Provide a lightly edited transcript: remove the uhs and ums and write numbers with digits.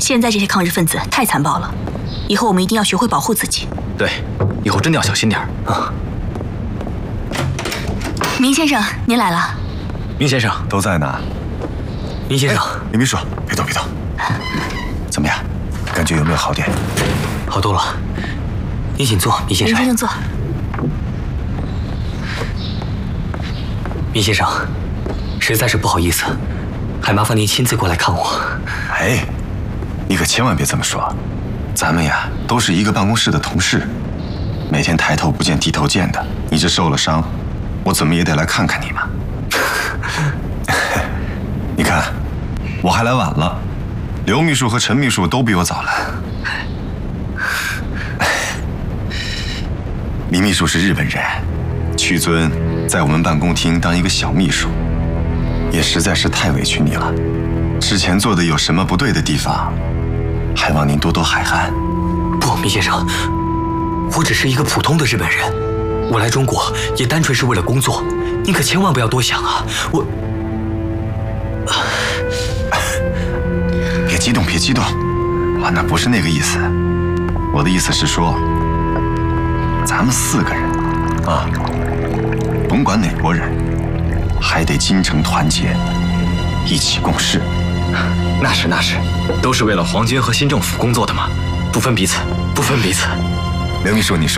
现在这些抗日分子太残暴了，以后我们一定要学会保护自己。 对，以后真的要小心点啊。 明先生，您来了。 明先生都在呢。 明先生， 林秘书，别动别动。怎么样？感觉有没有好点？ 好多了。您请坐，明先生。 明先生坐。 明先生，实在是不好意思，还麻烦您亲自过来看我。 哎，你可千万别这么说，咱们呀都是一个办公室的同事，每天抬头不见低头见的。你这受了伤，我怎么也得来看看你嘛。你看，我还来晚了，刘秘书和陈秘书都比我早来。李秘书是日本人，屈尊在我们办公厅当一个小秘书，也实在是太委屈你了。之前做的有什么不对的地方，还望您多多海涵。 不，明先生，我只是一个普通的日本人，我来中国也单纯是为了工作，您可千万不要多想啊！ 别激动，别激动，我那不是那个意思。我的意思是说，咱们4个人啊，甭管哪国人，还得精诚团结，一起共事。 那是，都是为了皇军和新政府工作的嘛，不分彼此，不分彼此。 刘秘书，你说。